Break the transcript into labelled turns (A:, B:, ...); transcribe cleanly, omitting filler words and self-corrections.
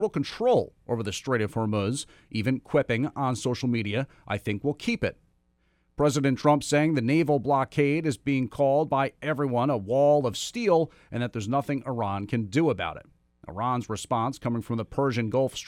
A: control over the Strait of Hormuz, even quipping on social media, "I think we'll keep it." President Trump saying the naval blockade is being called by everyone a wall of steel and that there's nothing Iran can do about it. Iran's response coming from the Persian Gulf